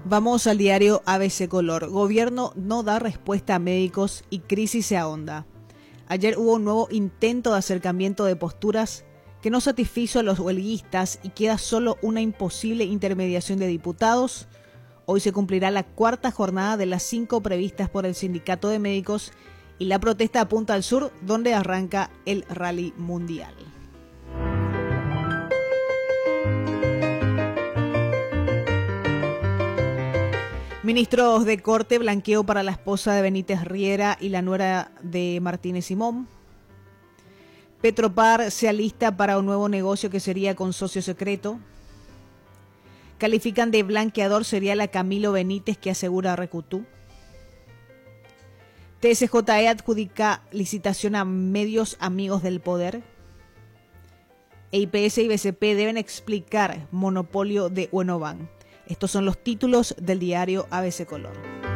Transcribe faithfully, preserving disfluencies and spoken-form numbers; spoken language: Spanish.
Vamos al diario A B C Color. Gobierno no da respuesta a médicos y crisis se ahonda. Ayer hubo un nuevo intento de acercamiento de posturas que no satisfizo a los huelguistas y queda solo una imposible intermediación de diputados. Hoy se cumplirá la cuarta jornada de las cinco previstas por el Sindicato de Médicos y la protesta apunta al sur, donde arranca el Rally Mundial. Ministros de Corte, blanqueo para la esposa de Benítez Riera y la nuera de Martínez Simón. Petropar se alista para un nuevo negocio que sería con socio secreto. Califican de blanqueador serial a Camilo Benítez, que asegura Recutú. T S J E adjudica licitación a medios amigos del poder. E I P S y B C P deben explicar monopolio de Huenovan. Estos son los títulos del diario A B C Color.